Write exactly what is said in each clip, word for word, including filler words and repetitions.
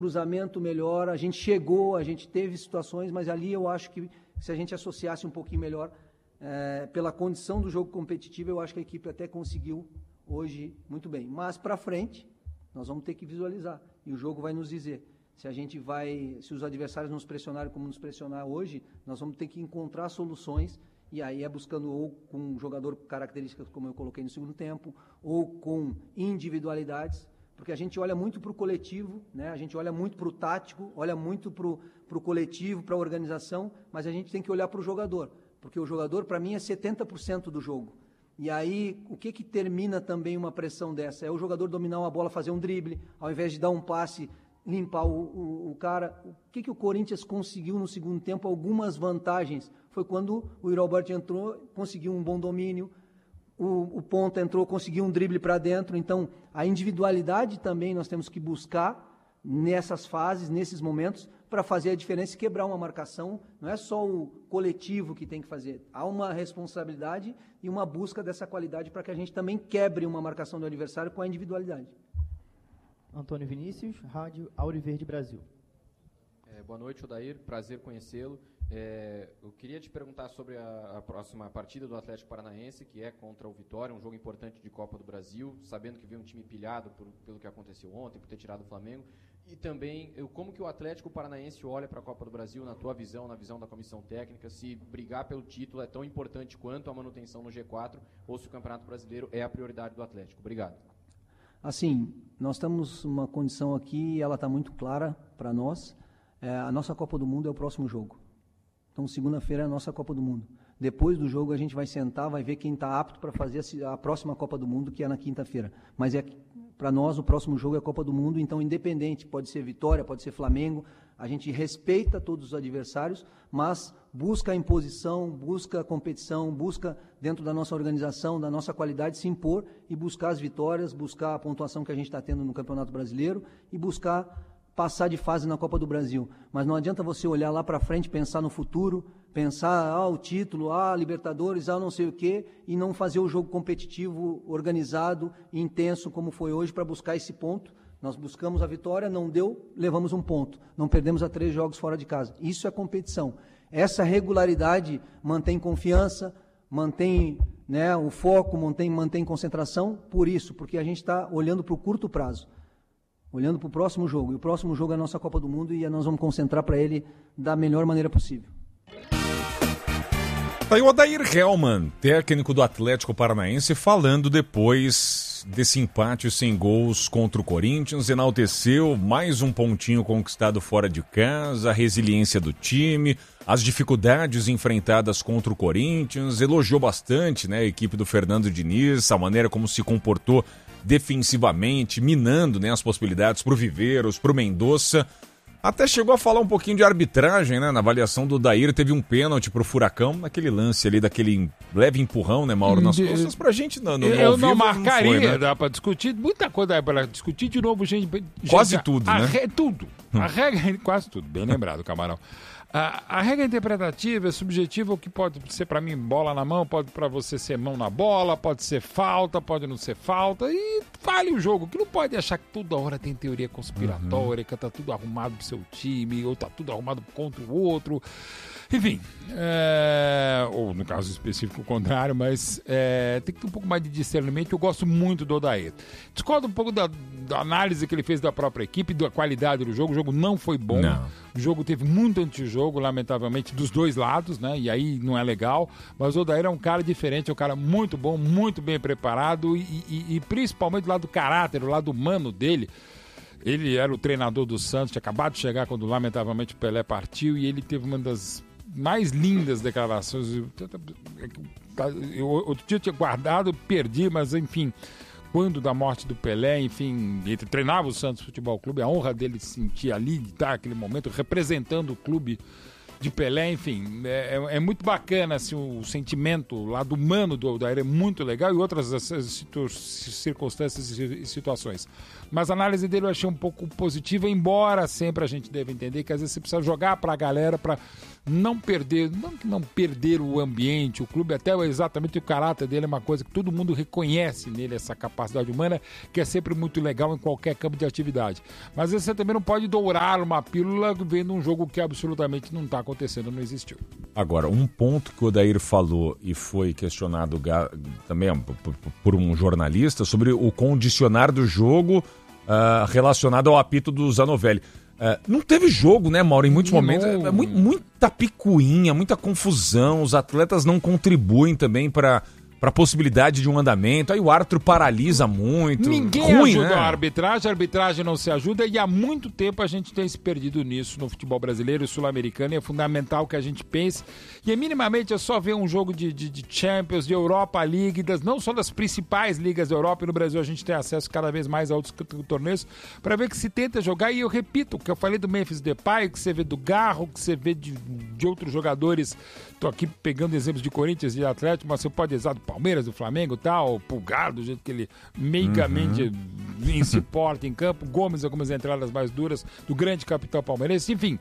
cruzamento melhor, a gente chegou, a gente teve situações, mas ali eu acho que se a gente associasse um pouquinho melhor, é, pela condição do jogo competitivo, eu acho que a equipe até conseguiu hoje muito bem. Mas para frente, nós vamos ter que visualizar, e o jogo vai nos dizer. Se a gente vai, se os adversários nos pressionarem como nos pressionar hoje, nós vamos ter que encontrar soluções, e aí é buscando ou com um jogador características como eu coloquei no segundo tempo, ou com individualidades, porque a gente olha muito para o coletivo, né? A gente olha muito para o tático, olha muito para o coletivo, para a organização, mas a gente tem que olhar para o jogador, porque o jogador, para mim, é setenta por cento do jogo. E aí, o que que termina também uma pressão dessa? É o jogador dominar uma bola, fazer um drible, ao invés de dar um passe, limpar o, o, o cara. O que que o Corinthians conseguiu no segundo tempo? Algumas vantagens. Foi quando o Yuri Alberto entrou, conseguiu um bom domínio, o, o ponta entrou, conseguiu um drible para dentro. Então, a individualidade também nós temos que buscar nessas fases, nesses momentos, para fazer a diferença e quebrar uma marcação. Não é só o coletivo que tem que fazer. Há uma responsabilidade e uma busca dessa qualidade para que a gente também quebre uma marcação do adversário com a individualidade. Antônio Vinícius, Rádio Auriverde Brasil. É, boa noite, Odair. Prazer conhecê-lo. É, eu queria te perguntar sobre a, a próxima partida do Atlético Paranaense, que é contra o Vitória, um jogo importante de Copa do Brasil, sabendo que veio um time pilhado por, pelo que aconteceu ontem, por ter tirado o Flamengo. E também, eu, como que o Atlético Paranaense olha para a Copa do Brasil, na tua visão, na visão da comissão técnica, se brigar pelo título é tão importante quanto a manutenção no G quatro, ou se o Campeonato Brasileiro é a prioridade do Atlético. Obrigado. Assim, nós estamos numa condição aqui, e ela está muito clara para nós. É, a nossa Copa do Mundo é o próximo jogo. Então, segunda-feira é a nossa Copa do Mundo. Depois do jogo, a gente vai sentar, vai ver quem está apto para fazer a, a próxima Copa do Mundo, que é na quinta-feira. Mas é para nós, o próximo jogo é a Copa do Mundo, então, independente, pode ser Vitória, pode ser Flamengo, a gente respeita todos os adversários, mas busca a imposição, busca a competição, busca, dentro da nossa organização, da nossa qualidade, se impor e buscar as vitórias, buscar a pontuação que a gente está tendo no Campeonato Brasileiro e buscar passar de fase na Copa do Brasil. Mas não adianta você olhar lá para frente, pensar no futuro, pensar, ah, o título, ah, Libertadores, ah, não sei o quê, e não fazer o jogo competitivo, organizado e intenso como foi hoje para buscar esse ponto. Nós buscamos a vitória, não deu, levamos um ponto. Não perdemos a três jogos fora de casa. Isso é competição. Essa regularidade mantém confiança, mantém, né, o foco, mantém, mantém concentração, por isso, porque a gente está olhando para o curto prazo. Olhando para o próximo jogo. E o próximo jogo é a nossa Copa do Mundo e nós vamos concentrar para ele da melhor maneira possível. Tá aí o Odair Hellmann, técnico do Atlético Paranaense, falando depois desse empate sem gols contra o Corinthians, enalteceu mais um pontinho conquistado fora de casa, a resiliência do time, as dificuldades enfrentadas contra o Corinthians, elogiou bastante, né, a equipe do Fernando Diniz, a maneira como se comportou defensivamente, minando, né, as possibilidades para o Viveiros, para o Mendonça. Até chegou a falar um pouquinho de arbitragem, né? Na avaliação do Odair, teve um pênalti pro Furacão, naquele lance ali, daquele leve empurrão, né, Mauro? Nas costas pra gente, no, no Eu ao não vivo, marcaria, não foi, né? dá pra discutir, muita coisa dá pra discutir, de novo, gente... Quase gente, tudo, a, né? Re, tudo. A regra, quase tudo, bem lembrado, Camarão. A, a regra interpretativa é subjetiva, o que pode ser pra mim bola na mão, pode pra você ser mão na bola, pode ser falta, pode não ser falta, e vale o jogo, que não pode achar que toda hora tem teoria conspiratória, uhum. que tá tudo arrumado pro seu time, ou tá tudo arrumado contra o outro. Enfim, é... ou no caso específico o contrário, mas é... tem que ter um pouco mais de discernimento. Eu gosto muito do Odair. Discordo um pouco da, da análise que ele fez da própria equipe, da qualidade do jogo. O jogo não foi bom. Não. O jogo teve muito antijogo, lamentavelmente, dos dois lados, né? E aí não é legal. Mas o Odair é um cara diferente, é um cara muito bom, muito bem preparado e, e, e principalmente do lado do caráter, do lado humano dele. Ele era o treinador do Santos, tinha acabado de chegar quando lamentavelmente o Pelé partiu e ele teve uma das mais lindas declarações. Eu outro dia eu tinha guardado, perdi, mas enfim, quando da morte do Pelé, enfim, ele treinava o Santos Futebol Clube, a honra dele se sentir ali, de estar naquele momento representando o clube de Pelé, enfim, é, é muito bacana assim, o sentimento o lado humano do Odair é muito legal e outras situ- circunstâncias e situações. Mas a análise dele eu achei um pouco positiva, embora sempre a gente deve entender que às vezes você precisa jogar para a galera para não perder, não, não perder o ambiente, o clube, até exatamente o caráter dele é uma coisa que todo mundo reconhece nele, essa capacidade humana, que é sempre muito legal em qualquer campo de atividade. Mas às vezes você também não pode dourar uma pílula vendo um jogo que absolutamente não está acontecendo, não existiu. Agora, um ponto que o Odair falou e foi questionado também por um jornalista sobre o condicionar do jogo uh, relacionado ao apito do Zanovelli. Uh, não teve jogo, né, Mauro? Em muitos momentos, é, é muito, muita picuinha, muita confusão, os atletas não contribuem também para para a possibilidade de um andamento, aí o árbitro paralisa muito. Ninguém ruim, ajuda né? a arbitragem, a arbitragem não se ajuda e há muito tempo a gente tem se perdido nisso no futebol brasileiro e sul-americano e é fundamental que a gente pense e é minimamente é só ver um jogo de, de, de Champions, de Europa League, das, não só das principais ligas da Europa e no Brasil a gente tem acesso cada vez mais a outros torneios para ver que se tenta jogar e eu repito, o que eu falei do Memphis Depay, que você vê do Garro, que você vê de, de outros jogadores, tô aqui pegando exemplos de Corinthians e de Atlético, mas você pode usar do Palmeiras, do Flamengo e tal, Pulgar, do jeito que ele meigamente uhum. se porta em campo, Gomes, algumas entradas mais duras, do grande capitão palmeirense, enfim.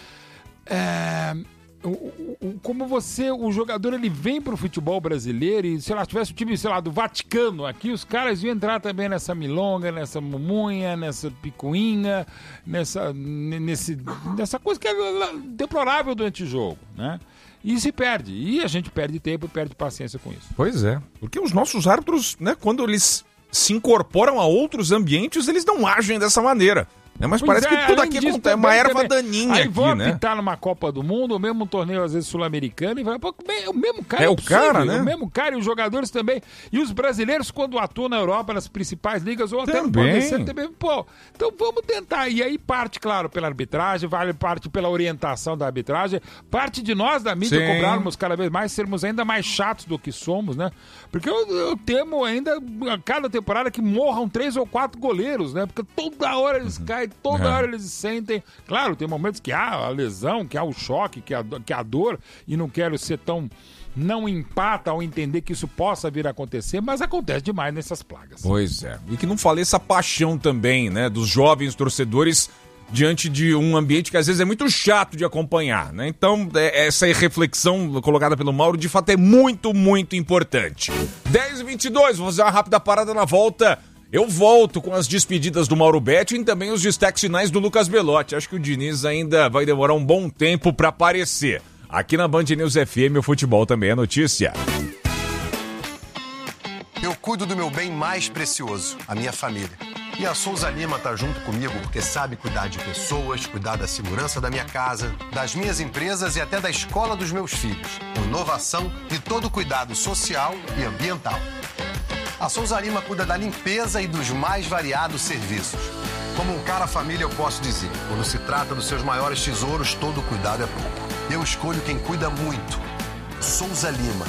É, o, o, como você, o jogador, ele vem pro futebol brasileiro e, sei lá, se tivesse o time, sei lá, do Vaticano aqui, os caras iam entrar também nessa milonga, nessa mumunha, nessa picuinha, nessa, nesse, nessa coisa que é deplorável durante o jogo, né? E se perde. E a gente perde tempo e perde paciência com isso. Pois é. Porque os nossos árbitros, né, quando eles se incorporam a outros ambientes, eles não agem dessa maneira. Né? Mas pois parece é, que tudo aqui é uma erva daninha. Aí aqui, vão né? apitar numa Copa do Mundo, ou mesmo um torneio, às vezes, sul-americano, e vai. Pô, o mesmo cara. É o cara, né? O mesmo cara e os jogadores também. E os brasileiros, quando atuam na Europa, nas principais ligas, ou até também. no Palmeiras, também. Pô, então vamos tentar. E aí parte, claro, pela arbitragem, vale parte pela orientação da arbitragem, parte de nós da mídia Sim. cobrarmos cada vez mais, sermos ainda mais chatos do que somos, né? Porque eu, eu temo ainda, a cada temporada, que morram três ou quatro goleiros, né? Porque toda hora eles uhum. caem, toda é. hora eles sentem. Claro, tem momentos que há a lesão, que há o choque, que há, que há a dor, e não quero ser tão. Não empata ao entender que isso possa vir a acontecer, mas acontece demais nessas plagas. Pois é. E que não falei essa paixão também, né? Dos jovens torcedores diante de um ambiente que às vezes é muito chato de acompanhar, né? Então, é, essa reflexão colocada pelo Mauro, de fato, é muito, muito importante. dez e vinte e dois, vou fazer uma rápida parada na volta. Eu volto com as despedidas do Mauro Betti e também os destaques finais do Lucas Belotti. Acho que o Diniz ainda vai demorar um bom tempo para aparecer. Aqui na Band News F M, o futebol também é notícia. Eu cuido do meu bem mais precioso, a minha família. E a Souza Lima tá junto comigo porque sabe cuidar de pessoas, cuidar da segurança da minha casa, das minhas empresas e até da escola dos meus filhos. Com inovação e todo cuidado social e ambiental. A Souza Lima cuida da limpeza e dos mais variados serviços. Como um cara família, eu posso dizer, quando se trata dos seus maiores tesouros, todo cuidado é pouco. Eu escolho quem cuida muito. Souza Lima.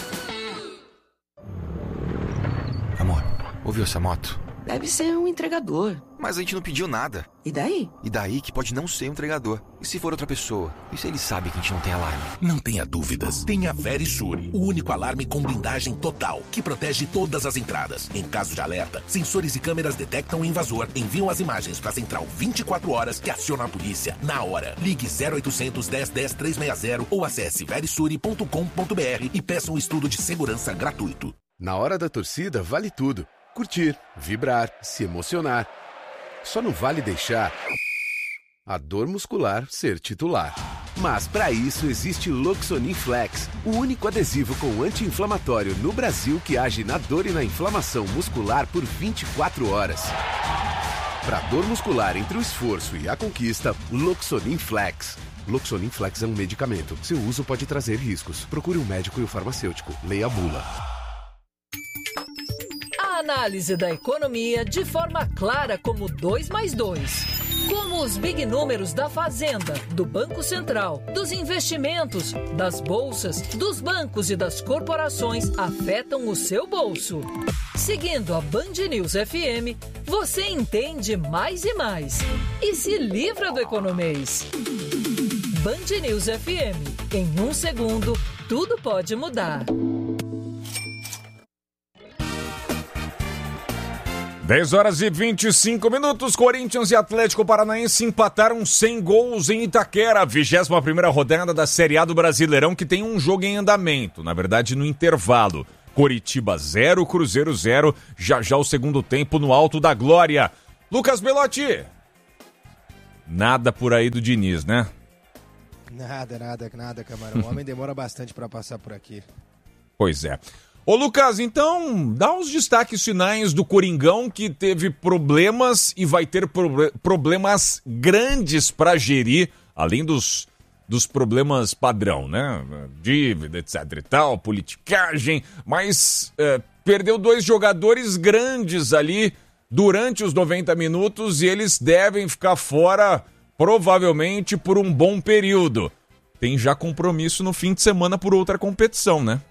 Amor, ouviu essa moto? Deve ser um entregador. Mas a gente não pediu nada. E daí? E daí que pode não ser um entregador. E se for outra pessoa? E se ele sabe que a gente não tem alarme? Não tenha dúvidas. Tem a Verisure, o único alarme com blindagem total, que protege todas as entradas. Em caso de alerta, sensores e câmeras detectam o invasor, enviam as imagens para a central vinte e quatro horas, que aciona a polícia na hora. Ligue zero oitocentos, dez, dez, trezentos e sessenta ou acesse verisure ponto com ponto br e peça um estudo de segurança gratuito. Na hora da torcida, vale tudo. Curtir, vibrar, se emocionar. Só não vale deixar a dor muscular ser titular. Mas para isso existe Loxonin Flex, o único adesivo com anti-inflamatório no Brasil que age na dor e na inflamação muscular por vinte e quatro horas. Para dor muscular entre o esforço e a conquista, Loxonin Flex. Loxonin Flex é um medicamento. Seu uso pode trazer riscos. Procure um médico e o farmacêutico. Leia a bula. Análise da economia de forma clara como dois mais dois. Como os big números da Fazenda, do Banco Central, dos investimentos, das bolsas, dos bancos e das corporações afetam o seu bolso. Seguindo a Band News F M, você entende mais e mais. E se livra do economês. Band News F M. Em um segundo, tudo pode mudar. dez horas e vinte e cinco minutos, Corinthians e Atlético Paranaense empataram sem gols em Itaquera, vigésima primeira rodada da Série A do Brasileirão, que tem um jogo em andamento, na verdade no intervalo. Coritiba zero, Cruzeiro zero, já já o segundo tempo no Alto da Glória. Lucas Belotti, nada por aí do Diniz, né? Nada, nada, nada, Camarão. O homem demora bastante para passar por aqui. Pois é. Ô Lucas, então dá uns destaques finais do Coringão, que teve problemas e vai ter pro- problemas grandes para gerir, além dos, dos problemas padrão, né? Dívida, etc e tal, politicagem, mas é, perdeu dois jogadores grandes ali durante os noventa minutos e eles devem ficar fora provavelmente por um bom período. Tem já compromisso no fim de semana por outra competição, né?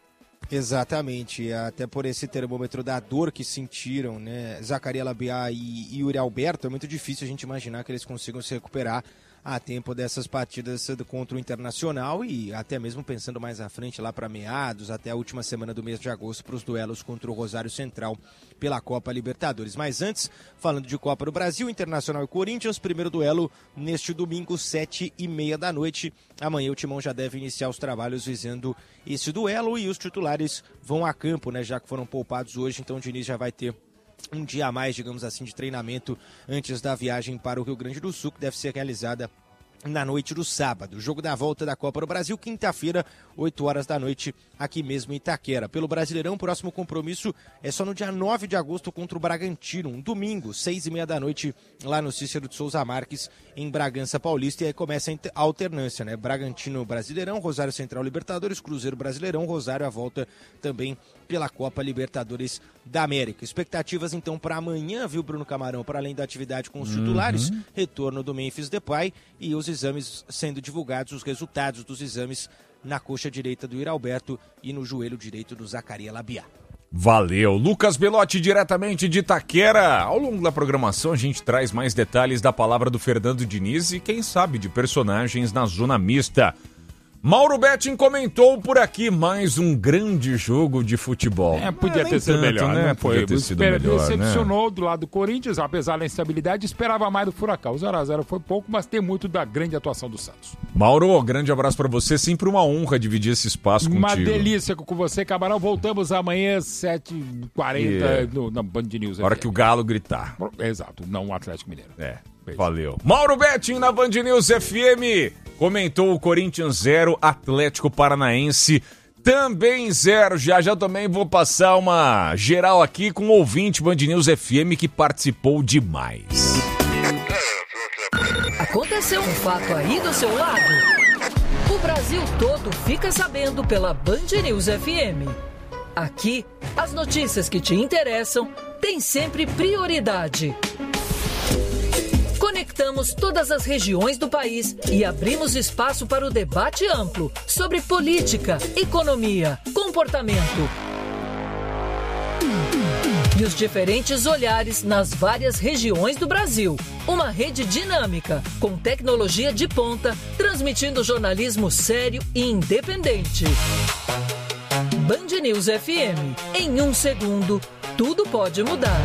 Exatamente, até por esse termômetro da dor que sentiram, né, Zacarias Labiá e, e Yuri Alberto, é muito difícil a gente imaginar que eles consigam se recuperar a tempo dessas partidas contra o Internacional e até mesmo pensando mais à frente, lá para meados, até a última semana do mês de agosto, para os duelos contra o Rosário Central pela Copa Libertadores. Mas antes, falando de Copa do Brasil, Internacional e Corinthians, primeiro duelo neste domingo, sete e meia da noite. Amanhã o Timão já deve iniciar os trabalhos visando esse duelo e os titulares vão a campo, né, já que foram poupados hoje, então o Diniz já vai ter um dia a mais, digamos assim, de treinamento antes da viagem para o Rio Grande do Sul, que deve ser realizada na noite do sábado. Jogo da volta da Copa do Brasil, quinta-feira, oito horas da noite, aqui mesmo em Itaquera. Pelo Brasileirão, o próximo compromisso é só no dia nove de agosto contra o Bragantino, um domingo, seis e meia da noite, lá no Cícero de Souza Marques, em Bragança Paulista, e aí começa a alternância, né? Bragantino Brasileirão, Rosário Central Libertadores, Cruzeiro Brasileirão, Rosário a volta também pela Copa Libertadores da América. Expectativas então para amanhã, viu, Bruno Camarão? Para além da atividade com os Uhum. titulares, retorno do Memphis Depay e os exames sendo divulgados, os resultados dos exames na coxa direita do Yuri Alberto e no joelho direito do Zacarias Labiá. Valeu. Lucas Belotti, diretamente de Itaquera. Ao longo da programação, a gente traz mais detalhes da palavra do Fernando Diniz e, quem sabe, de personagens na zona mista. Mauro Betting comentou por aqui mais um grande jogo de futebol. É, podia Mas ter nem sido tanto, melhor, né? não foi. Podia ter sido Espera- melhor, Decepcionou né? do lado do Corinthians, apesar da instabilidade, esperava mais do Furacão. O zero a zero foi pouco, mas tem muito da grande atuação do Santos. Mauro, grande abraço pra você. Sempre uma honra dividir esse espaço Uma contigo. delícia com você, Camarão. Voltamos amanhã, sete e quarenta, Yeah. no, na Band News. Na hora F M. que o Galo gritar. Exato, não o Atlético Mineiro. É, valeu. Mauro Betting na Band News F M. Comentou o Corinthians zero, Atlético Paranaense também zero. Já já também vou passar uma geral aqui com o ouvinte Band News F M que participou demais. Aconteceu um fato aí do seu lado? O Brasil todo fica sabendo pela Band News F M. Aqui, as notícias que te interessam têm sempre prioridade. Conectamos todas as regiões do país e abrimos espaço para o debate amplo sobre política, economia, comportamento e os diferentes olhares nas várias regiões do Brasil. Uma rede dinâmica, com tecnologia de ponta, transmitindo jornalismo sério e independente. Band News F M. Em um segundo, tudo pode mudar.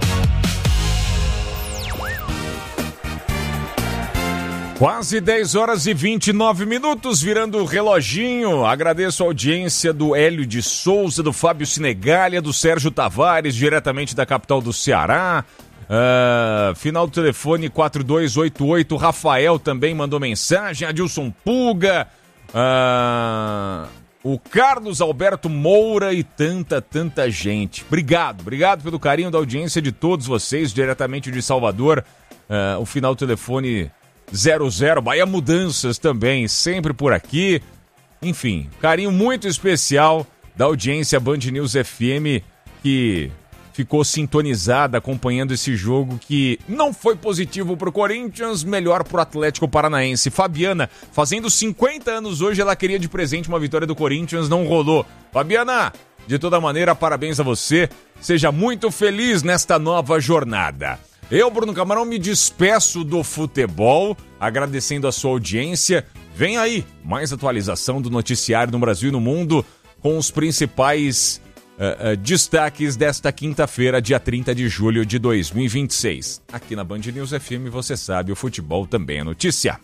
Quase dez horas e vinte e nove minutos, virando o reloginho. Agradeço a audiência do Hélio de Souza, do Fábio Sinegalha, do Sérgio Tavares, diretamente da capital do Ceará. Uh, final do telefone quatro dois oito oito, Rafael também mandou mensagem, Adilson Puga, uh, o Carlos Alberto Moura e tanta, tanta gente. Obrigado, obrigado pelo carinho da audiência de todos vocês, diretamente de Salvador. Uh, o final do telefone zero zero, Bahia Mudanças também, sempre por aqui. Enfim, carinho muito especial da audiência Band News F M, que ficou sintonizada acompanhando esse jogo que não foi positivo pro Corinthians, melhor pro Atlético Paranaense. Fabiana, fazendo cinquenta anos hoje, ela queria de presente uma vitória do Corinthians, não rolou. Fabiana, de toda maneira, parabéns a você, seja muito feliz nesta nova jornada. Eu, Bruno Camarão, me despeço do futebol, agradecendo a sua audiência. Vem aí mais atualização do noticiário no Brasil e no mundo com os principais uh, uh, destaques desta quinta-feira, dia trinta de julho de dois mil e vinte e seis. Aqui na Band News F M, você sabe, o futebol também é notícia.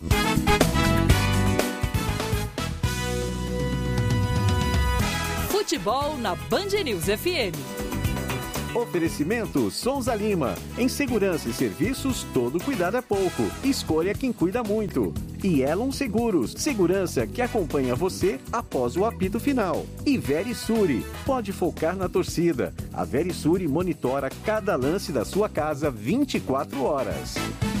Futebol na Band News F M. Oferecimento Souza Lima. Em segurança e serviços, todo cuidado é pouco. Escolha quem cuida muito. E Elon Seguros. Segurança que acompanha você após o apito final. E Verisure. Pode focar na torcida. A Verisure monitora cada lance da sua casa vinte e quatro horas.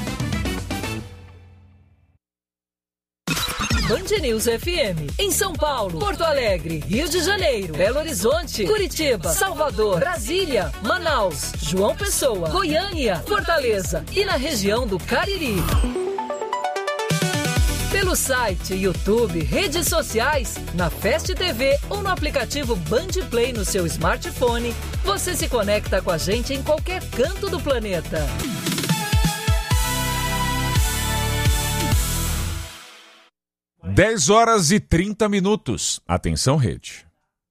Band News F M. Em São Paulo, Porto Alegre, Rio de Janeiro, Belo Horizonte, Curitiba, Salvador, Brasília, Manaus, João Pessoa, Goiânia, Fortaleza e na região do Cariri. Pelo site, YouTube, redes sociais, na Fast T V ou no aplicativo Band Play no seu smartphone, você se conecta com a gente em qualquer canto do planeta. dez horas e trinta minutos. Atenção, rede.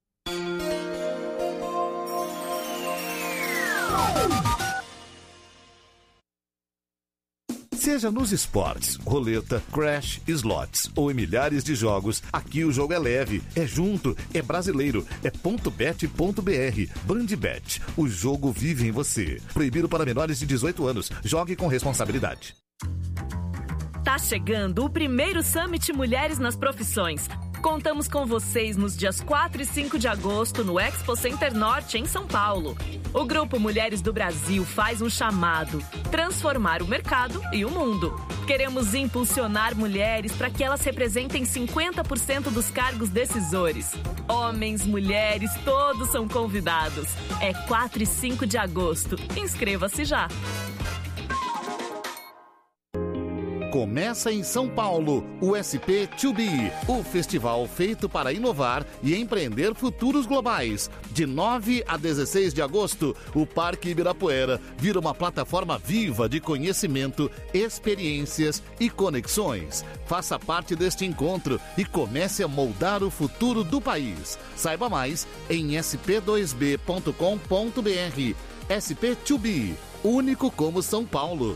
Seja nos esportes, roleta, crash, slots ou em milhares de jogos, aqui o jogo é leve, é junto, é brasileiro, é ponto bet ponto b r. Bandbet, o jogo vive em você. Proibido para menores de dezoito anos. Jogue com responsabilidade. Tá chegando o primeiro Summit Mulheres nas Profissões. Contamos com vocês nos dias quatro e cinco de agosto no Expo Center Norte, em São Paulo. O Grupo Mulheres do Brasil faz um chamado: transformar o mercado e o mundo. Queremos impulsionar mulheres para que elas representem cinquenta por cento dos cargos decisores. Homens, mulheres, todos são convidados. É quatro e cinco de agosto. Inscreva-se já. Começa em São Paulo, o S P dois B, o festival feito para inovar e empreender futuros globais. De nove a dezesseis de agosto, o Parque Ibirapuera vira uma plataforma viva de conhecimento, experiências e conexões. Faça parte deste encontro e comece a moldar o futuro do país. Saiba mais em s p dois b ponto com ponto b r. S P dois B, único como São Paulo.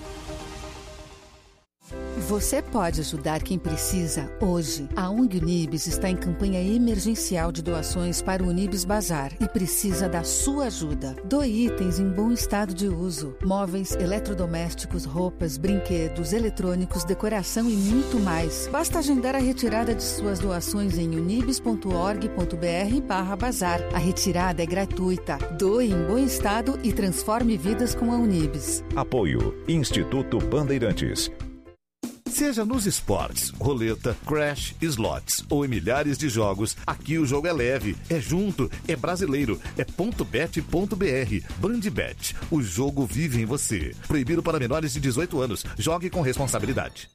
Você pode ajudar quem precisa hoje. A O N G Unibis está em campanha emergencial de doações para o Unibis Bazar e precisa da sua ajuda. Doe itens em bom estado de uso: móveis, eletrodomésticos, roupas, brinquedos, eletrônicos, decoração e muito mais. Basta agendar a retirada de suas doações em unibis ponto org ponto b r barra bazar. A retirada é gratuita. Doe em bom estado e transforme vidas com a Unibis. Apoio Instituto Bandeirantes. Seja nos esportes, roleta, crash, slots ou em milhares de jogos, aqui o jogo é leve, é junto, é brasileiro, é ponto bet ponto b r. Bandbet, o jogo vive em você. Proibido para menores de dezoito anos. Jogue com responsabilidade.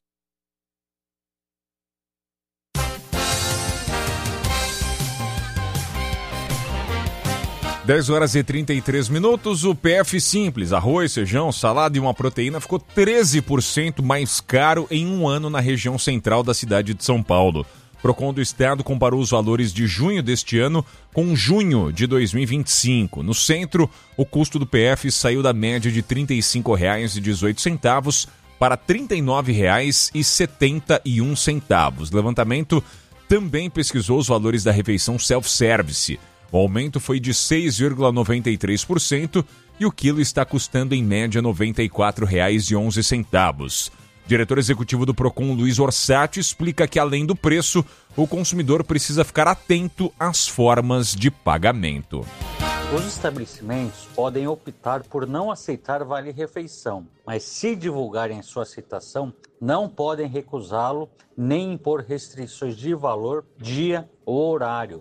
dez horas e trinta e três minutos, o P F Simples, arroz, feijão, salada e uma proteína ficou treze por cento mais caro em um ano na região central da cidade de São Paulo. Procon do Estado comparou os valores de junho deste ano com junho de dois mil e vinte e cinco. No centro, o custo do P F saiu da média de trinta e cinco reais e dezoito centavos para trinta e nove reais e setenta e um centavos. O levantamento também pesquisou os valores da refeição self-service. O aumento foi de seis vírgula noventa e três por cento e o quilo está custando em média noventa e quatro reais e onze centavos. O diretor executivo do Procon, Luiz Orsatti, explica que além do preço, o consumidor precisa ficar atento às formas de pagamento. Os estabelecimentos podem optar por não aceitar vale-refeição, mas se divulgarem sua aceitação, não podem recusá-lo nem impor restrições de valor, dia ou horário.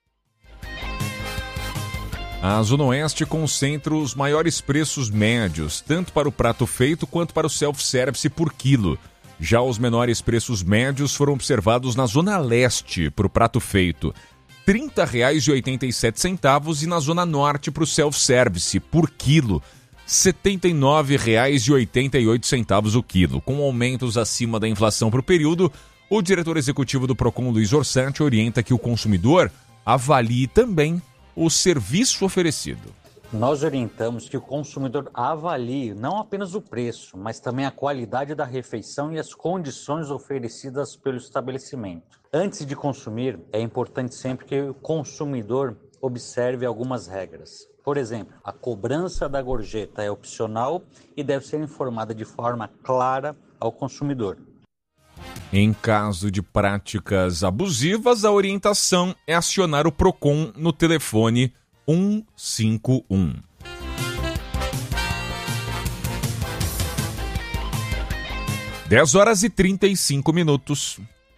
A Zona Oeste concentra os maiores preços médios, tanto para o prato feito quanto para o self-service por quilo. Já os menores preços médios foram observados na Zona Leste para o prato feito, trinta reais e oitenta e sete centavos, e na Zona Norte para o self-service por quilo, setenta e nove reais e oitenta e oito centavos o quilo. Com aumentos acima da inflação para o período, o diretor executivo do Procon, Luiz Orsatti, orienta que o consumidor avalie também o serviço oferecido. Nós orientamos que o consumidor avalie não apenas o preço, mas também a qualidade da refeição e as condições oferecidas pelo estabelecimento. Antes de consumir, é importante sempre que o consumidor observe algumas regras. Por exemplo, a cobrança da gorjeta é opcional e deve ser informada de forma clara ao consumidor. Em caso de práticas abusivas, a orientação é acionar o Procon no telefone um cinco um. dez horas e trinta e cinco minutos.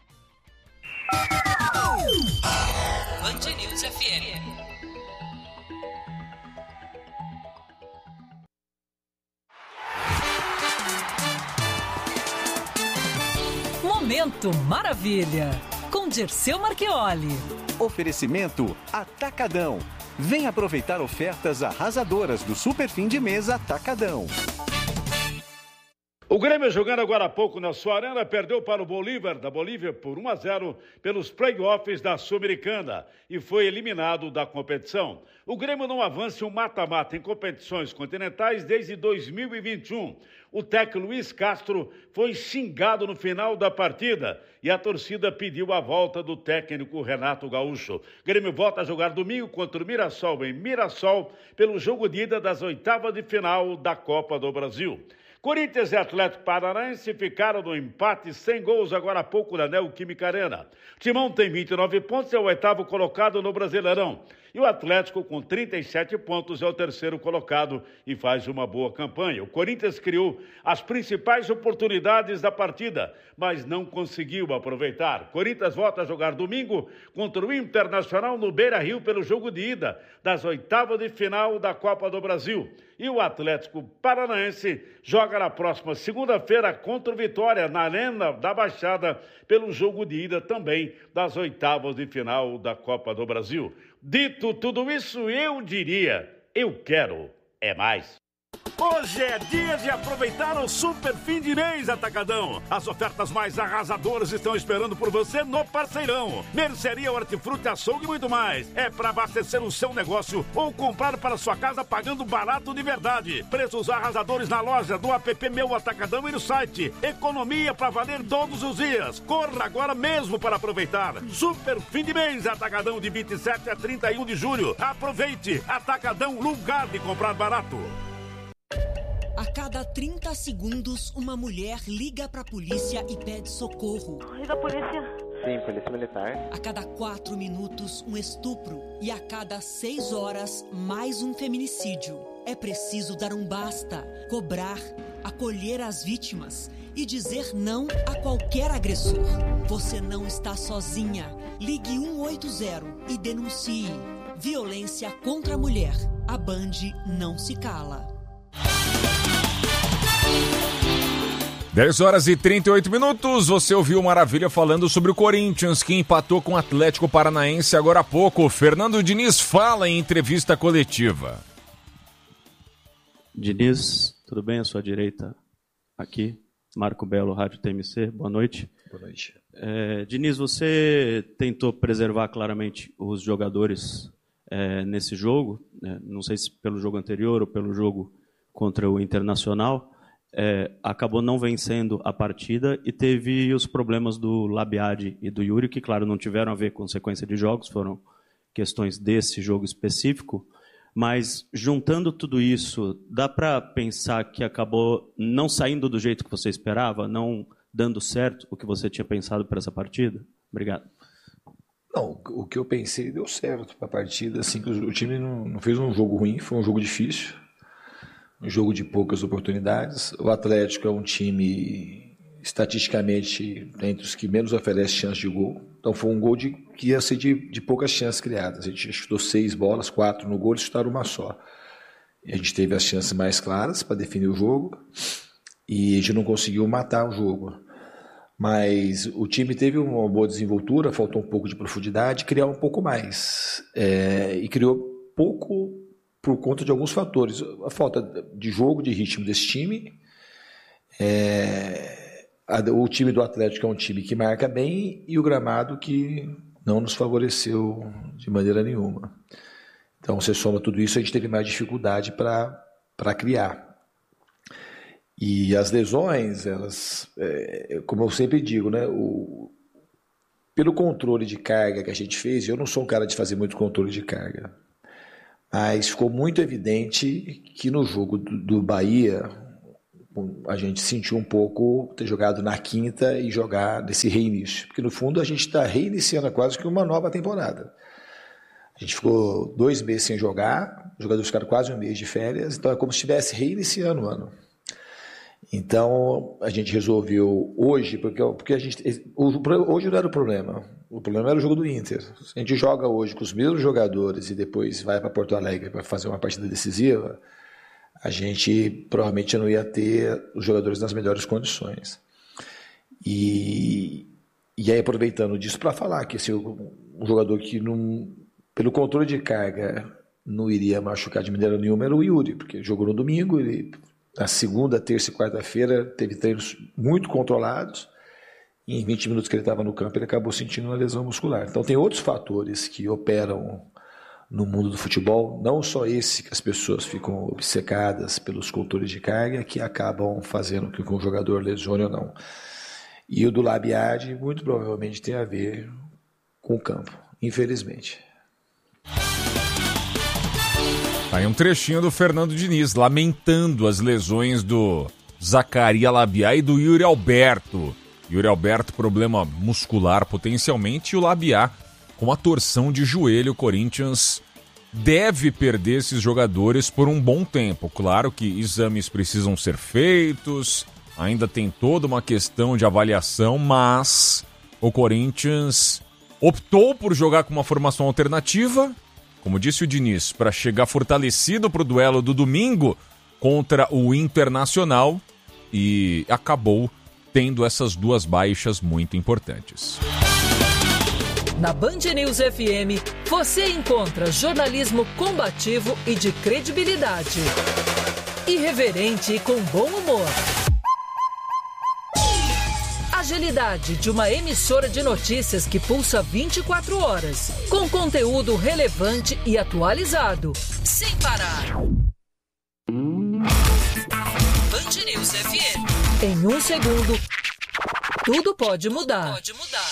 Band News F M. Momento Maravilha, com Dirceu Marchioli. Oferecimento Atacadão. Vem aproveitar ofertas arrasadoras do Super Fim de Mês Atacadão. O Grêmio, jogando agora há pouco na sua arena, perdeu para o Bolívar da Bolívia por um a zero pelos play-offs da Sul-Americana e foi eliminado da competição. O Grêmio não avança um mata-mata em competições continentais desde dois mil e vinte e um. O técnico Luiz Castro foi xingado no final da partida e a torcida pediu a volta do técnico Renato Gaúcho. O Grêmio volta a jogar domingo contra o Mirassol em Mirassol pelo jogo de ida das oitavas de final da Copa do Brasil. Corinthians e Atlético Paranaense ficaram no empate sem gols agora há pouco na Neoquímica Arena. O Timão tem vinte e nove pontos e é o oitavo colocado no Brasileirão. E o Atlético, com trinta e sete pontos, é o terceiro colocado e faz uma boa campanha. O Corinthians criou as principais oportunidades da partida, mas não conseguiu aproveitar. O Corinthians volta a jogar domingo contra o Internacional no Beira-Rio pelo jogo de ida das oitavas de final da Copa do Brasil. E o Atlético Paranaense joga na próxima segunda-feira contra o Vitória, na Arena da Baixada, pelo jogo de ida também das oitavas de final da Copa do Brasil. Dito tudo isso, eu diria, eu quero é mais. Hoje é dia de aproveitar o Super Fim de Mês Atacadão. As ofertas mais arrasadoras estão esperando por você no Parceirão. Mercearia, hortifruti, açougue e muito mais. É para abastecer o seu negócio ou comprar para sua casa pagando barato de verdade. Preços arrasadores na loja, do app Meu Atacadão e no site. Economia para valer todos os dias. Corra agora mesmo para aproveitar. Super Fim de Mês Atacadão, de vinte e sete a trinta e um de julho. Aproveite. Atacadão, lugar de comprar barato. A cada trinta segundos, uma mulher liga pra polícia e pede socorro. Liga a polícia. Sim, polícia militar. A cada quatro minutos, um estupro. E a cada seis horas, mais um feminicídio. É preciso dar um basta, cobrar, acolher as vítimas e dizer não a qualquer agressor. Você não está sozinha. Ligue um oito zero e denuncie. Violência contra a mulher. A Band não se cala. dez horas e trinta e oito minutos, você ouviu Maravilha falando sobre o Corinthians, que empatou com o Atlético Paranaense agora há pouco. Fernando Diniz fala em entrevista coletiva. Diniz, tudo bem? À sua direita aqui, Marco Belo, Rádio T M C, boa noite. Boa noite. É, Diniz, você tentou preservar claramente os jogadores é, nesse jogo, né? Não sei se pelo jogo anterior ou pelo jogo contra o Internacional. É, acabou não vencendo a partida e teve os problemas do Labiade e do Yuri, que, claro, não tiveram a ver com sequência de jogos, foram questões desse jogo específico, mas juntando tudo isso, dá para pensar que acabou não saindo do jeito que você esperava, não dando certo o que você tinha pensado para essa partida? Obrigado. Não, o que eu pensei deu certo para a partida, assim, que o time não, não fez um jogo ruim, foi um jogo difícil. Um jogo de poucas oportunidades. O Atlético é um time, estatisticamente, entre os que menos oferece chance de gol. Então foi um gol de, que ia ser de, de poucas chances criadas. A gente chutou seis bolas, quatro no gol, eles chutaram uma só. E a gente teve as chances mais claras para definir o jogo e a gente não conseguiu matar o jogo. Mas o time teve uma boa desenvoltura, faltou um pouco de profundidade, criar um pouco mais. É, e criou pouco por conta de alguns fatores. A falta de jogo, de ritmo desse time. É, a, o time do Atlético é um time que marca bem e o gramado que não nos favoreceu de maneira nenhuma. Então, você soma tudo isso, a gente teve mais dificuldade para criar. E as lesões, elas, é, como eu sempre digo, né, o, pelo controle de carga que a gente fez, eu não sou um cara de fazer muito controle de carga, mas ficou muito evidente que no jogo do, do Bahia, a gente sentiu um pouco ter jogado na quinta e jogar nesse reinício. Porque no fundo a gente está reiniciando quase que uma nova temporada. A gente ficou dois meses sem jogar, os jogadores ficaram quase um mês de férias, então é como se estivesse reiniciando o ano. Então a gente resolveu hoje, porque, porque a gente, hoje não era o problema, o problema era o jogo do Inter. Se a gente joga hoje com os mesmos jogadores e depois vai para Porto Alegre para fazer uma partida decisiva, a gente provavelmente não ia ter os jogadores nas melhores condições. E, e aí, aproveitando disso para falar que esse, um jogador que, não, pelo controle de carga, não iria machucar de maneira nenhuma era o Yuri, porque jogou no domingo, ele, na segunda, terça e quarta-feira teve treinos muito controlados, e em vinte minutos que ele estava no campo ele acabou sentindo uma lesão muscular. Então tem outros fatores que operam no mundo do futebol, não só esse que as pessoas ficam obcecadas pelos controles de carga, que acabam fazendo com que um jogador lesione ou não. E o do Labiade muito provavelmente tem a ver com o campo, infelizmente. Aí um trechinho do Fernando Diniz lamentando as lesões do Zaccaria Labiá e do Yuri Alberto. Yuri Alberto, problema muscular potencialmente, e o Labiá com a torção de joelho. O Corinthians deve perder esses jogadores por um bom tempo. Claro que exames precisam ser feitos, ainda tem toda uma questão de avaliação, mas o Corinthians optou por jogar com uma formação alternativa, como disse o Diniz, para chegar fortalecido para o duelo do domingo contra o Internacional, e acabou tendo essas duas baixas muito importantes. Na Band News F M, você encontra jornalismo combativo e de credibilidade. Irreverente e com bom humor. Agilidade de uma emissora de notícias que pulsa vinte e quatro horas, com conteúdo relevante e atualizado, sem parar. Band News F M. Em um segundo, tudo pode mudar. Pode mudar.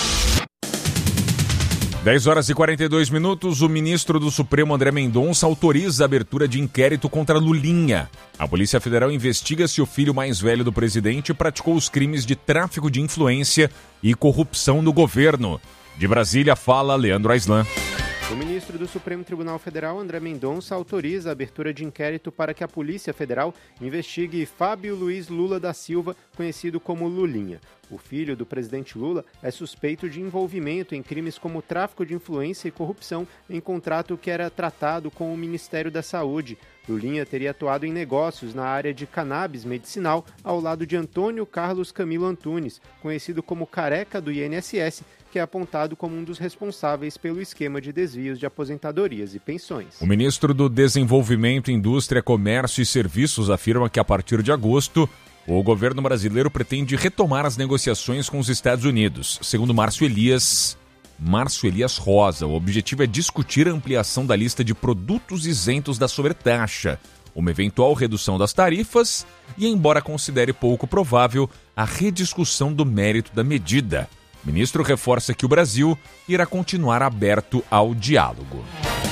dez horas e quarenta e dois minutos, o ministro do Supremo, André Mendonça, autoriza a abertura de inquérito contra Lulinha. A Polícia Federal investiga se o filho mais velho do presidente praticou os crimes de tráfico de influência e corrupção no governo. De Brasília, fala Leandro Aislan. O ministro do Supremo Tribunal Federal, André Mendonça, autoriza a abertura de inquérito para que a Polícia Federal investigue Fábio Luiz Lula da Silva, conhecido como Lulinha. O filho do presidente Lula é suspeito de envolvimento em crimes como tráfico de influência e corrupção em contrato que era tratado com o Ministério da Saúde. Lulinha teria atuado em negócios na área de cannabis medicinal ao lado de Antônio Carlos Camilo Antunes, conhecido como Careca do I N S S, que é apontado como um dos responsáveis pelo esquema de desvios de aposentadorias e pensões. O ministro do Desenvolvimento, Indústria, Comércio e Serviços afirma que a partir de agosto, o governo brasileiro pretende retomar as negociações com os Estados Unidos. Segundo Márcio Elias, Márcio Elias Rosa, o objetivo é discutir a ampliação da lista de produtos isentos da sobretaxa, uma eventual redução das tarifas e, embora considere pouco provável, a rediscussão do mérito da medida. O ministro reforça que o Brasil irá continuar aberto ao diálogo.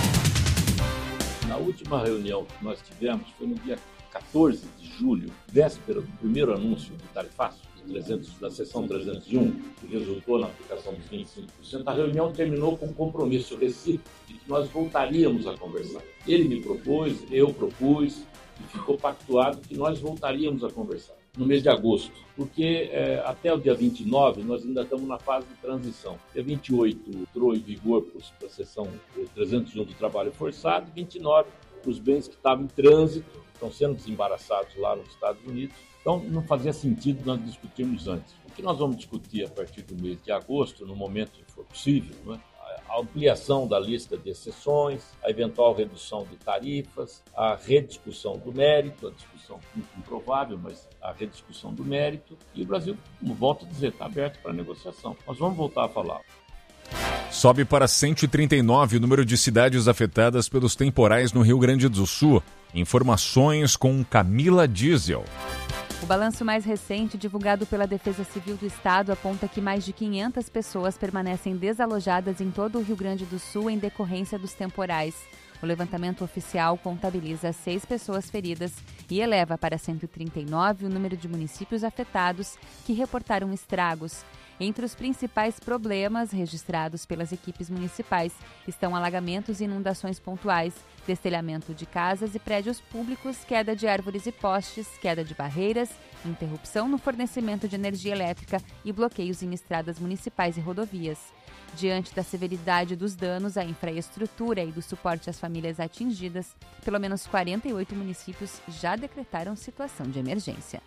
Na última reunião que nós tivemos foi no dia quatorze de julho, véspera do primeiro anúncio do tarifaço trezentos, da seção trezentos e um, que resultou na aplicação dos vinte e cinco por cento. A reunião terminou com um compromisso recíproco de que nós voltaríamos a conversar. Ele me propôs, eu propus, e ficou pactuado que nós voltaríamos a conversar no mês de agosto, porque é, até o dia vinte e nove nós ainda estamos na fase de transição. Dia vinte e oito entrou em vigor para a seção trezentos e um do trabalho forçado, vinte e nove para os bens que estavam em trânsito, estão sendo desembaraçados lá nos Estados Unidos. Então não fazia sentido nós discutirmos antes. O que nós vamos discutir a partir do mês de agosto, no momento que for possível, não é? a ampliação da lista de exceções, a eventual redução de tarifas, a rediscussão do mérito, a discussão muito improvável, mas a rediscussão do mérito. E o Brasil, como volto a dizer, está aberto para negociação. Nós vamos voltar a falar. Sobe para cento e trinta e nove o número de cidades afetadas pelos temporais no Rio Grande do Sul. Informações com Camila Diesel. O balanço mais recente, divulgado pela Defesa Civil do Estado, aponta que mais de quinhentas pessoas permanecem desalojadas em todo o Rio Grande do Sul em decorrência dos temporais. O levantamento oficial contabiliza seis pessoas feridas e eleva para cento e trinta e nove o número de municípios afetados que reportaram estragos. Entre os principais problemas registrados pelas equipes municipais estão alagamentos e inundações pontuais, destelhamento de casas e prédios públicos, queda de árvores e postes, queda de barreiras, interrupção no fornecimento de energia elétrica e bloqueios em estradas municipais e rodovias. Diante da severidade dos danos à infraestrutura e do suporte às famílias atingidas, pelo menos quarenta e oito municípios já decretaram situação de emergência.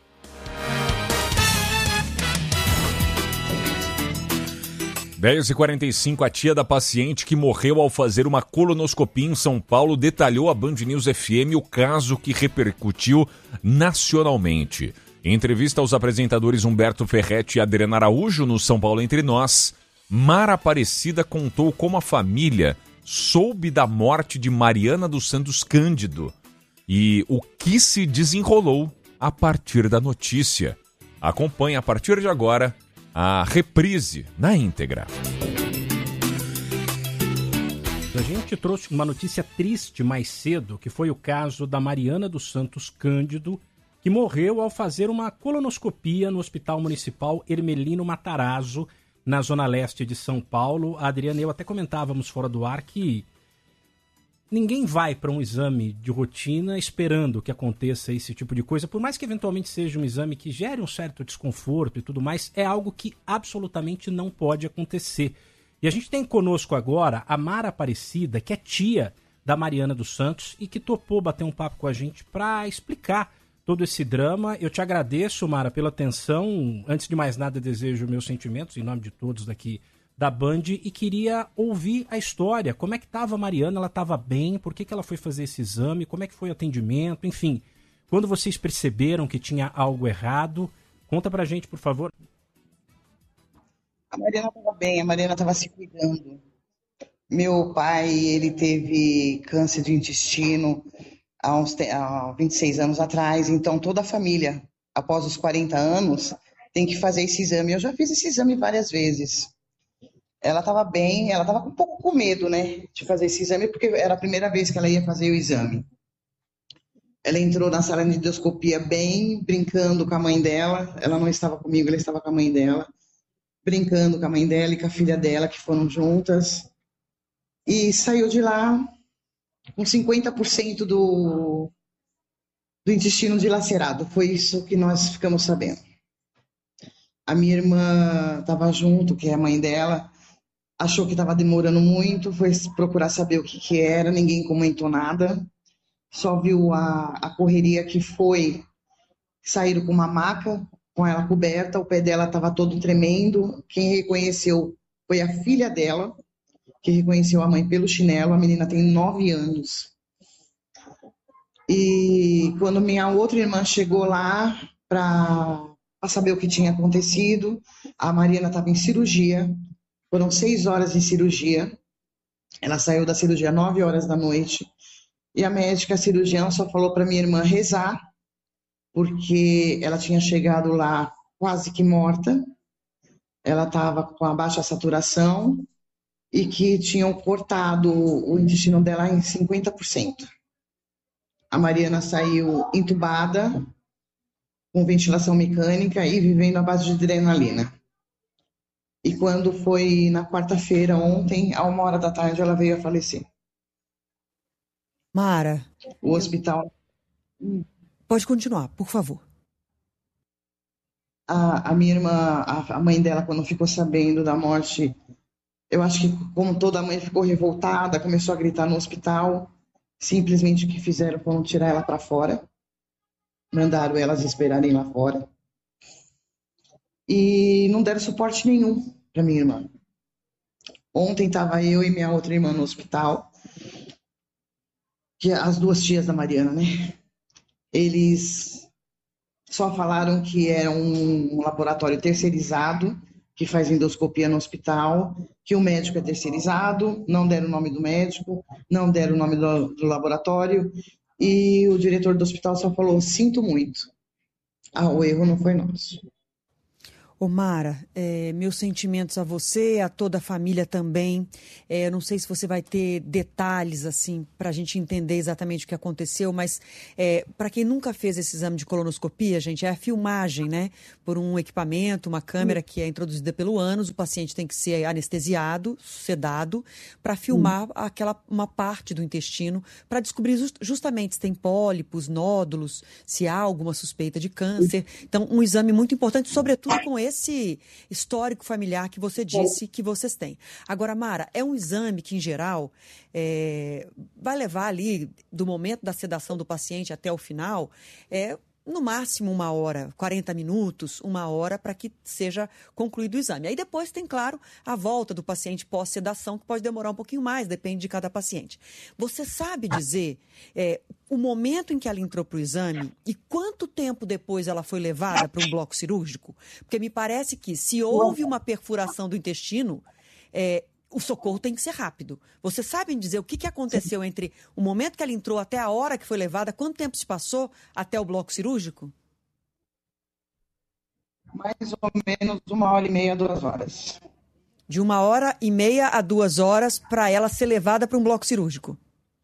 dez e quarenta e cinco, a tia da paciente que morreu ao fazer uma colonoscopia em São Paulo detalhou à Band News F M o caso que repercutiu nacionalmente. Em entrevista aos apresentadores Humberto Ferretti e Adriana Araújo no São Paulo Entre Nós, Mara Aparecida contou como a família soube da morte de Mariana dos Santos Cândido e o que se desenrolou a partir da notícia. Acompanhe a partir de agora a reprise na íntegra. A gente trouxe uma notícia triste mais cedo, que foi o caso da Mariana dos Santos Cândido, que morreu ao fazer uma colonoscopia no Hospital Municipal Hermelino Matarazzo, na zona leste de São Paulo. A Adriana e eu até comentávamos fora do ar que ninguém vai para um exame de rotina esperando que aconteça esse tipo de coisa, por mais que eventualmente seja um exame que gere um certo desconforto e tudo mais, é algo que absolutamente não pode acontecer. E a gente tem conosco agora a Mara Aparecida, que é tia da Mariana dos Santos e que topou bater um papo com a gente para explicar todo esse drama. Eu te agradeço, Mara, pela atenção. Antes de mais nada, desejo meus sentimentos em nome de todos daqui da Band e queria ouvir a história. Como é que estava a Mariana? Ela estava bem? Por que, que ela foi fazer esse exame? Como é que foi o atendimento? Enfim, quando vocês perceberam que tinha algo errado, conta pra gente, por favor. A Mariana estava bem, a Mariana estava se cuidando. Meu pai, ele teve câncer de intestino há uns há vinte e seis anos atrás, então toda a família, após os quarenta anos, tem que fazer esse exame. Eu já fiz esse exame várias vezes. Ela estava bem, ela estava um pouco com medo, né, de fazer esse exame, porque era a primeira vez que ela ia fazer o exame. Ela entrou na sala de endoscopia bem, brincando com a mãe dela. Ela não estava comigo, ela estava com a mãe dela. Brincando com a mãe dela e com a filha dela, que foram juntas. E saiu de lá com cinquenta por cento do, do intestino dilacerado. Foi isso que nós ficamos sabendo. A minha irmã estava junto, que é a mãe dela, achou que estava demorando muito, foi procurar saber o que, que era, ninguém comentou nada, só viu a, a correria que foi, saíram com uma maca, com ela coberta, o pé dela estava todo tremendo, quem reconheceu foi a filha dela, que reconheceu a mãe pelo chinelo, a menina tem nove anos. E quando minha outra irmã chegou lá para saber o que tinha acontecido, a Mariana estava em cirurgia, foram seis horas de cirurgia, ela saiu da cirurgia às nove horas da noite, e a médica cirurgiã só falou para minha irmã rezar, porque ela tinha chegado lá quase que morta, ela estava com a baixa saturação e que tinham cortado o intestino dela em cinquenta por cento. A Mariana saiu entubada, com ventilação mecânica e vivendo à base de adrenalina. E quando foi na quarta-feira, ontem, a uma hora da tarde, ela veio a falecer. Mara. O hospital... Pode continuar, por favor. A, a minha irmã, a, a mãe dela, quando ficou sabendo da morte, eu acho que, como toda mãe, ficou revoltada, começou a gritar no hospital. Simplesmente o que fizeram foi tirar ela para fora. Mandaram elas esperarem lá fora. E não deram suporte nenhum para minha irmã. Ontem estava eu e minha outra irmã no hospital, que é as duas tias da Mariana, né? Eles só falaram que era um laboratório terceirizado, que faz endoscopia no hospital, que o médico é terceirizado, não deram o nome do médico, não deram o nome do, do laboratório, e o diretor do hospital só falou, sinto muito. Ah, o erro não foi nosso. Ô Mara, é, meus sentimentos a você, a toda a família também. É, não sei se você vai ter detalhes assim para a gente entender exatamente o que aconteceu, mas é, para quem nunca fez esse exame de colonoscopia, gente, é a filmagem, né? Por um equipamento, uma câmera que é introduzida pelo ânus, o paciente tem que ser anestesiado, sedado, para filmar hum. aquela uma parte do intestino, para descobrir just, justamente se tem pólipos, nódulos, se há alguma suspeita de câncer. Então, um exame muito importante, sobretudo com esse esse histórico familiar que você disse que vocês têm. Agora, Mara, é um exame que, em geral, é, vai levar ali, do momento da sedação do paciente até o final, é, no máximo uma hora, quarenta minutos, uma hora, para que seja concluído o exame. Aí depois tem, claro, a volta do paciente pós-sedação, que pode demorar um pouquinho mais, depende de cada paciente. Você sabe dizer é, o momento em que ela entrou para o exame e quanto tempo depois ela foi levada para um bloco cirúrgico? Porque me parece que, se houve uma perfuração do intestino, é, o socorro tem que ser rápido. Você sabe dizer o que, que aconteceu entre o momento que ela entrou até a hora que foi levada? Quanto tempo se passou até o bloco cirúrgico? Mais ou menos uma hora e meia, duas horas. De uma hora e meia a duas horas para ela ser levada para um bloco cirúrgico.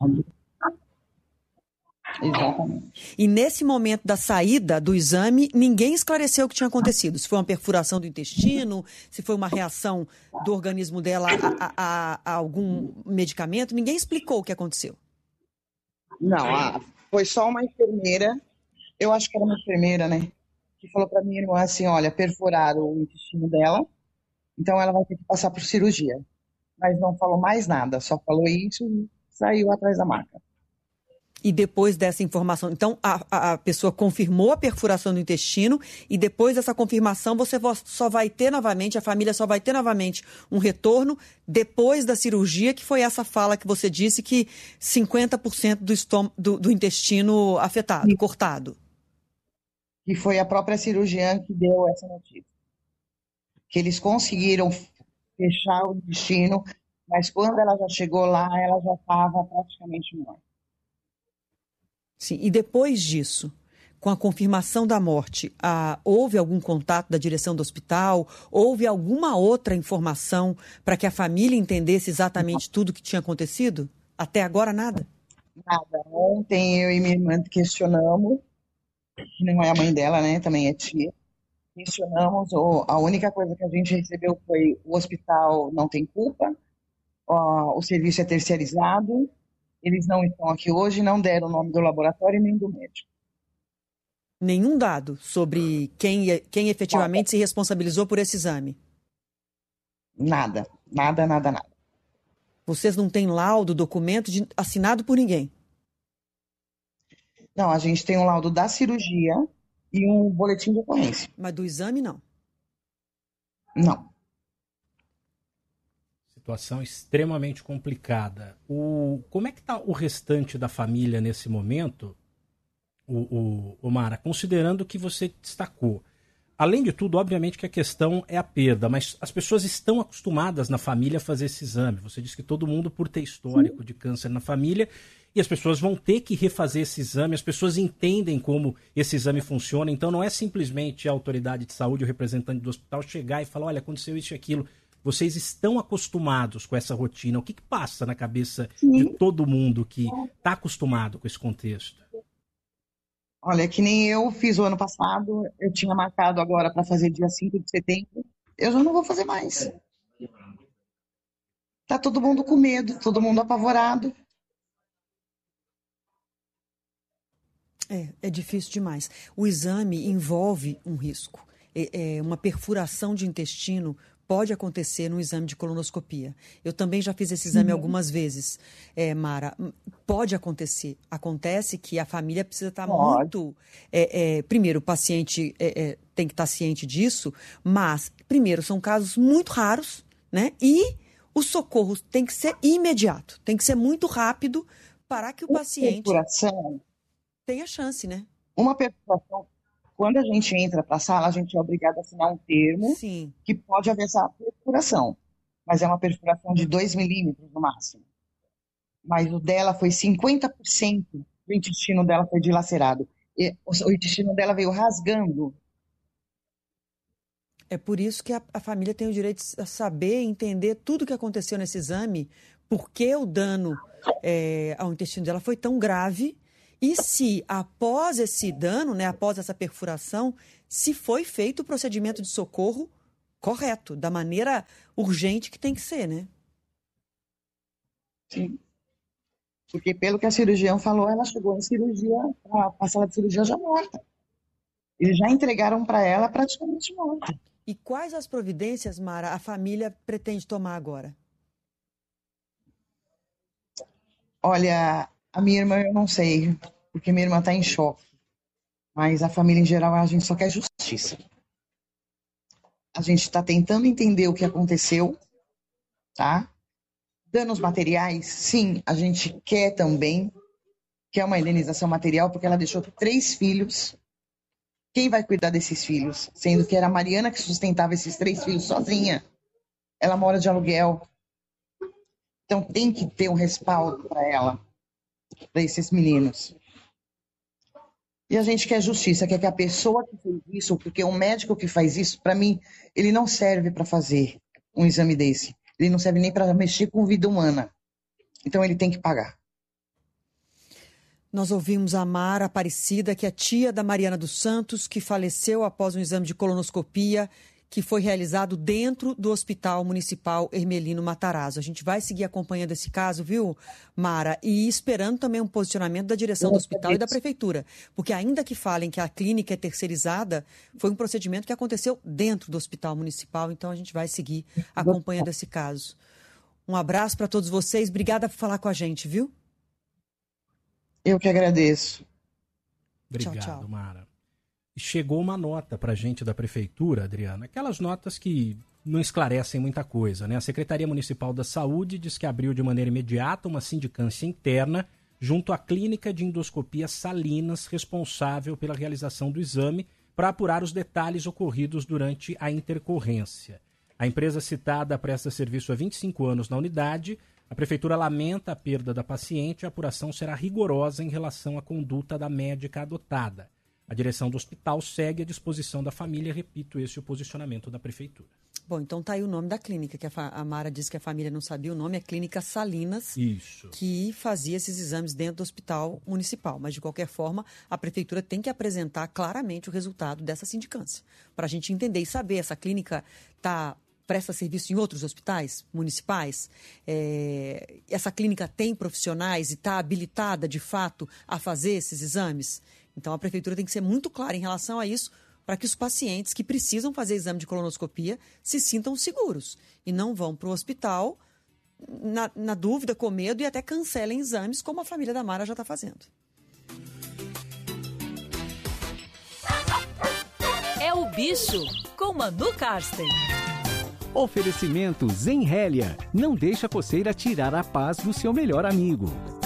Exatamente. E nesse momento da saída do exame, ninguém esclareceu o que tinha acontecido. Se foi uma perfuração do intestino, se foi uma reação do organismo dela a, a, a algum medicamento, ninguém explicou o que aconteceu. Não, ah, foi só uma enfermeira, eu acho que era uma enfermeira, né, que falou para minha irmã assim, olha, perfuraram o intestino dela, então ela vai ter que passar por cirurgia. Mas não falou mais nada, só falou isso e saiu atrás da maca. E depois dessa informação, então a, a pessoa confirmou a perfuração do intestino e depois dessa confirmação você só vai ter novamente, a família só vai ter novamente um retorno depois da cirurgia, que foi essa fala que você disse que cinquenta por cento do, estômago, do, do intestino afetado, Sim. cortado. E foi a própria cirurgiã que deu essa notícia. Que eles conseguiram fechar o intestino, mas quando ela já chegou lá, ela já estava praticamente morta. Sim, e depois disso, com a confirmação da morte, ah, houve algum contato da direção do hospital? Houve alguma outra informação para que a família entendesse exatamente tudo o que tinha acontecido? Até agora, nada? Nada. Ontem eu e minha irmã questionamos, que não é a mãe dela, né? Também é tia. Questionamos, a única coisa que a gente recebeu foi o hospital não tem culpa, o serviço é terceirizado. Eles não estão aqui hoje, não deram o nome do laboratório nem do médico. Nenhum dado sobre quem, quem efetivamente nada. Se responsabilizou por esse exame? Nada, nada, nada, nada. Vocês não têm laudo, documento de, assinado por ninguém? Não, a gente tem um laudo da cirurgia e um boletim de ocorrência. Mas do exame, não? Não. Situação extremamente complicada. O, como é que está o restante da família nesse momento, o, o, o Mara, considerando que você destacou? Além de tudo, obviamente que a questão é a perda, mas as pessoas estão acostumadas na família a fazer esse exame. Você disse que todo mundo, por ter histórico Sim. de câncer na família, e as pessoas vão ter que refazer esse exame, as pessoas entendem como esse exame funciona, então não é simplesmente a autoridade de saúde, o representante do hospital, chegar e falar, olha, aconteceu isso e aquilo. Vocês estão acostumados com essa rotina. O que, que passa na cabeça Sim. de todo mundo que está acostumado com esse contexto? Olha, que nem eu fiz o ano passado, eu tinha marcado agora para fazer dia cinco de setembro, eu já não vou fazer mais. Tá todo mundo com medo, todo mundo apavorado. É, é difícil demais. O exame envolve um risco. É, é uma perfuração de intestino pode acontecer no exame de colonoscopia. Eu também já fiz esse exame algumas vezes, é, Mara. Pode acontecer. Acontece que a família precisa estar pode. muito... É, é, primeiro, o paciente é, é, tem que estar ciente disso, mas, primeiro, são casos muito raros, né? E o socorro tem que ser imediato, tem que ser muito rápido para que o paciente perfuração, tenha chance, né? Uma perfuração, quando a gente entra para a sala, a gente é obrigado a assinar um termo Sim. que pode haver essa perfuração, mas é uma perfuração de dois milímetros no máximo. Mas o dela foi cinquenta por cento do intestino dela foi dilacerado. E o intestino dela veio rasgando. É por isso que a, a família tem o direito de saber, entender tudo o que aconteceu nesse exame, por que o dano é, ao intestino dela foi tão grave e se, após esse dano, né, após essa perfuração, se foi feito o procedimento de socorro correto, da maneira urgente que tem que ser, né? Sim. Porque, pelo que a cirurgião falou, ela chegou em cirurgia, a sala de cirurgia já morta. Eles já entregaram para ela praticamente morta. E quais as providências, Mara, a família pretende tomar agora? Olha, a minha irmã eu não sei, porque minha irmã está em choque. Mas a família em geral, a gente só quer justiça. A gente está tentando entender o que aconteceu, tá? Danos materiais, sim, a gente quer também, quer uma indenização material, porque ela deixou três filhos. Quem vai cuidar desses filhos? Sendo que era a Mariana que sustentava esses três filhos sozinha. Ela mora de aluguel. Então tem que ter um respaldo para ela, para esses meninos. E a gente quer justiça, quer que a pessoa que fez isso, porque o médico que faz isso, para mim, ele não serve para fazer um exame desse. Ele não serve nem para mexer com vida humana. Então ele tem que pagar. Nós ouvimos a Mara Aparecida, que é tia da Mariana dos Santos, que faleceu após um exame de colonoscopia que foi realizado dentro do Hospital Municipal Hermelino Matarazzo. A gente vai seguir acompanhando esse caso, viu, Mara? E esperando também um posicionamento da direção do hospital e da prefeitura. Porque ainda que falem que a clínica é terceirizada, foi um procedimento que aconteceu dentro do Hospital Municipal. Então a gente vai seguir acompanhando esse caso. Um abraço para todos vocês. Obrigada por falar com a gente, viu? Eu que agradeço. Obrigado, tchau, tchau. Mara. Chegou uma nota para a gente da prefeitura, Adriana, aquelas notas que não esclarecem muita coisa, né? A Secretaria Municipal da Saúde diz que abriu de maneira imediata uma sindicância interna junto à Clínica de Endoscopia Salinas, responsável pela realização do exame, para apurar os detalhes ocorridos durante a intercorrência. A empresa citada presta serviço há vinte e cinco anos na unidade. A prefeitura lamenta a perda da paciente e a apuração será rigorosa em relação à conduta da médica adotada. A direção do hospital segue à disposição da família. Repito, esse é o posicionamento da prefeitura. Bom, então tá aí o nome da clínica, que a, a Mara disse que a família não sabia o nome, é Clínica Salinas, Isso. que fazia esses exames dentro do hospital municipal. Mas, de qualquer forma, a prefeitura tem que apresentar claramente o resultado dessa sindicância, para a gente entender e saber, essa clínica tá, presta serviço em outros hospitais municipais? É, essa clínica tem profissionais e está habilitada, de fato, a fazer esses exames? Então, a prefeitura tem que ser muito clara em relação a isso, para que os pacientes que precisam fazer exame de colonoscopia se sintam seguros e não vão para o hospital na, na dúvida, com medo, e até cancelem exames, como a família da Mara já está fazendo. É o Bicho, com Manu Karsten. Oferecimento Zenrélia. Não deixa a coceira tirar a paz do seu melhor amigo.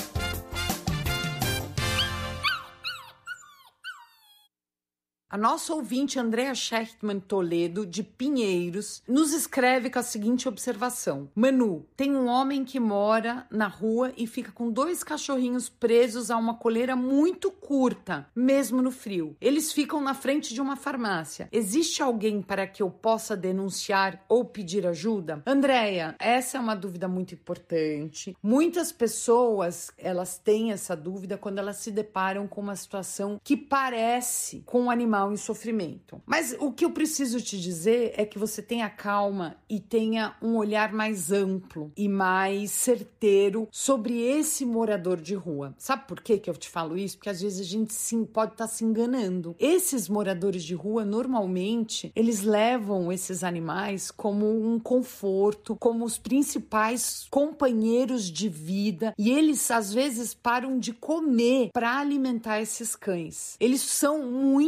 A nossa ouvinte Andréa Schechtman Toledo, de Pinheiros, nos escreve com a seguinte observação. Manu, tem um homem que mora na rua e fica com dois cachorrinhos presos a uma coleira muito curta, mesmo no frio. Eles ficam na frente de uma farmácia. Existe alguém para que eu possa denunciar ou pedir ajuda? Andréa, essa é uma dúvida muito importante. Muitas pessoas, elas têm essa dúvida quando elas se deparam com uma situação que parece com um animal em sofrimento. Mas o que eu preciso te dizer é que você tenha calma e tenha um olhar mais amplo e mais certeiro sobre esse morador de rua. Sabe por que que eu te falo isso? Porque às vezes a gente sim pode estar se enganando. Esses moradores de rua, normalmente, eles levam esses animais como um conforto, como os principais companheiros de vida, e eles às vezes param de comer para alimentar esses cães. Eles são muito bem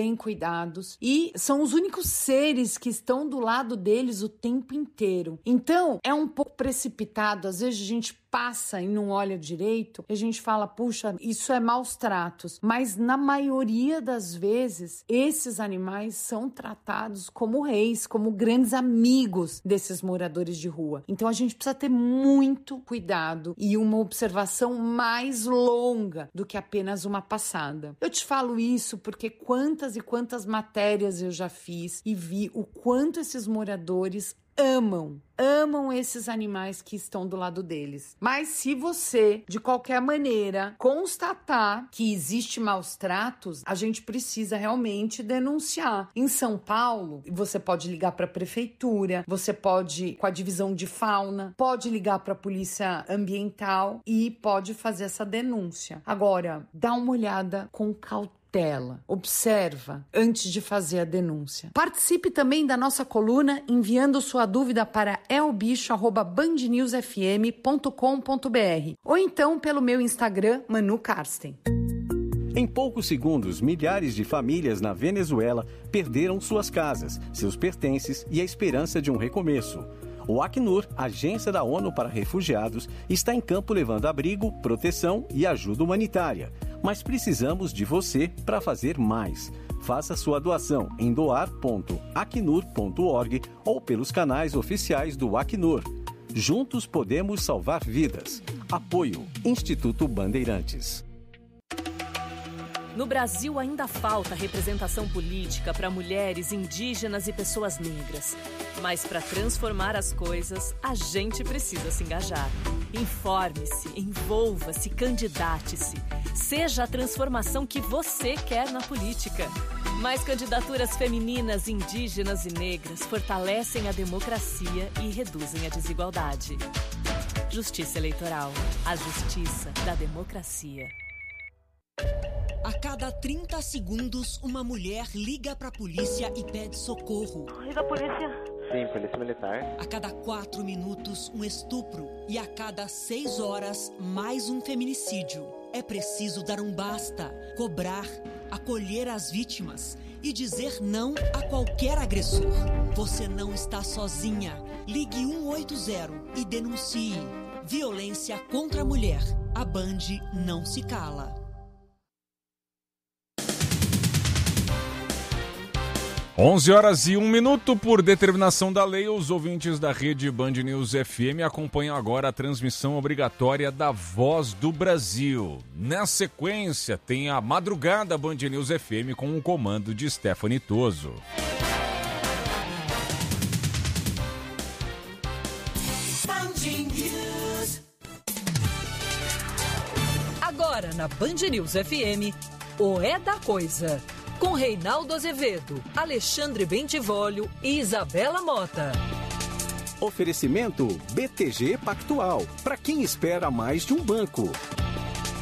bem cuidados e são os únicos seres que estão do lado deles o tempo inteiro. Então, é um pouco precipitado, às vezes a gente passa e não olha direito, e a gente fala, puxa, isso é maus tratos. Mas na maioria das vezes, esses animais são tratados como reis, como grandes amigos desses moradores de rua. Então a gente precisa ter muito cuidado e uma observação mais longa do que apenas uma passada. Eu te falo isso porque quantas e quantas matérias eu já fiz e vi o quanto esses moradores amam, amam esses animais que estão do lado deles. Mas se você, de qualquer maneira, constatar que existe maus tratos, a gente precisa realmente denunciar. Em São Paulo, você pode ligar para a prefeitura, você pode, com a divisão de fauna, pode ligar para a polícia ambiental e pode fazer essa denúncia. Agora, dá uma olhada com cautela. Tela. Observa antes de fazer a denúncia. Participe também da nossa coluna enviando sua dúvida para elbicho arroba band news f m ponto com ponto b r ou então pelo meu Instagram, Manu Karsten. Em poucos segundos, milhares de famílias na Venezuela perderam suas casas, seus pertences e a esperança de um recomeço. O Acnur, agência da ONU para refugiados, está em campo levando abrigo, proteção e ajuda humanitária. Mas precisamos de você para fazer mais. Faça sua doação em doar ponto acnur ponto org ou pelos canais oficiais do Acnur. Juntos podemos salvar vidas. Apoio Instituto Bandeirantes. No Brasil ainda falta representação política para mulheres, indígenas e pessoas negras. Mas para transformar as coisas, a gente precisa se engajar. Informe-se, envolva-se, candidate-se. Seja a transformação que você quer na política. Mais candidaturas femininas, indígenas e negras fortalecem a democracia e reduzem a desigualdade. Justiça Eleitoral. A justiça da democracia. A cada trinta segundos, uma mulher liga para a polícia e pede socorro. Liga a polícia. Sim, polícia militar. A cada quatro minutos, um estupro. E a cada seis horas, mais um feminicídio. É preciso dar um basta, cobrar, acolher as vítimas e dizer não a qualquer agressor. Você não está sozinha. Ligue um oito zero e denuncie. Violência contra a mulher. A Band não se cala. onze horas e um minuto, por determinação da lei, os ouvintes da rede Band News F M acompanham agora a transmissão obrigatória da Voz do Brasil. Na sequência, tem a Madrugada Band News F M com o comando de Stephanie Toso. Agora na Band News F M, o É da Coisa. Com Reinaldo Azevedo, Alexandre Bentivolio e Isabela Mota. Oferecimento B T G Pactual. Para quem espera mais de um banco.